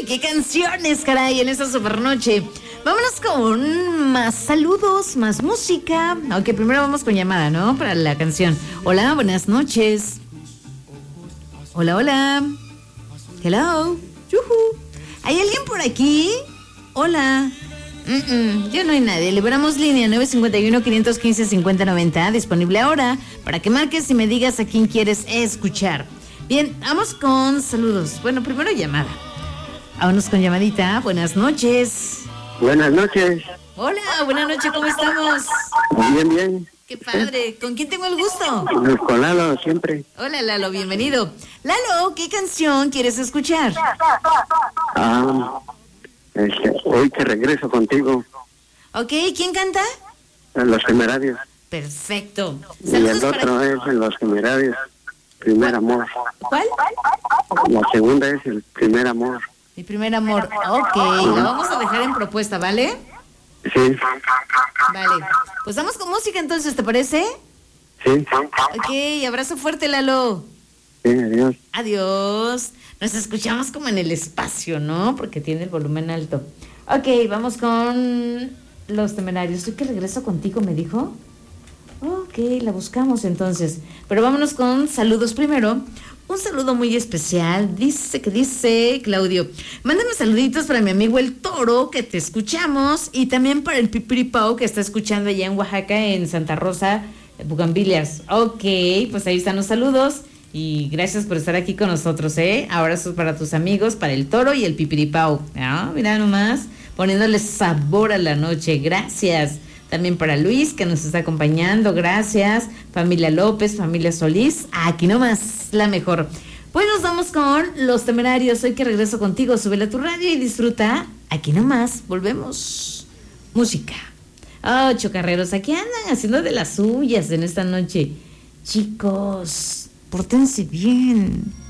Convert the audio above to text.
qué canciones, caray, en esta supernoche. Vámonos con más saludos, más música. Aunque primero vamos con llamada, ¿no? Para la canción. Hola, buenas noches. Hola, hola. Hello. Yuhu. ¿Hay alguien por aquí? Hola. Ya no hay nadie. Liberamos línea 951-515-5090. Disponible ahora para que marques y me digas a quién quieres escuchar. Bien, vamos con saludos. Bueno, primero llamada. Vámonos con llamadita. Buenas noches. Buenas noches. Hola, buenas noches, ¿cómo estamos? Bien, bien. Qué padre. ¿Con quién tengo el gusto? Con Lalo, siempre. Hola, Lalo, bienvenido. Lalo, ¿qué canción quieres escuchar? Hoy que regreso contigo. Ok, ¿quién canta? Los Temerarios. Perfecto. Y el otro es Los Temerarios, Primer Amor. ¿Cuál? La segunda es El Primer Amor. Mi primer amor. Ok, la vamos a dejar en propuesta, ¿vale? Sí. Vale. Pues vamos con música entonces, ¿te parece? Sí. Ok, abrazo fuerte, Lalo. Sí, adiós. Adiós. Nos escuchamos como en el espacio, ¿no? Porque tiene el volumen alto. Ok, vamos con Los Temerarios. Estoy que regreso contigo, me dijo. Ok, la buscamos entonces. Pero vámonos con saludos primero. Un saludo muy especial. Dice Claudio. Mándame saluditos para mi amigo el Toro, que te escuchamos. Y también para el Pipiripao, que está escuchando allá en Oaxaca, en Santa Rosa, Bugambilias. Ok, pues ahí están los saludos. Y gracias por estar aquí con nosotros, ¿eh? Abrazos para tus amigos, para el Toro y el Pipiripao. Ah, mira nomás, poniéndole sabor a la noche. Gracias. También para Luis, que nos está acompañando. Gracias. Familia López, familia Solís. Aquí nomás, la mejor. Pues nos vamos con Los Temerarios. Hoy que regreso contigo, súbele a tu radio y disfruta. Aquí nomás, volvemos. Música. Oh, chocarreros, aquí andan haciendo de las suyas en esta noche. Chicos, pórtense bien.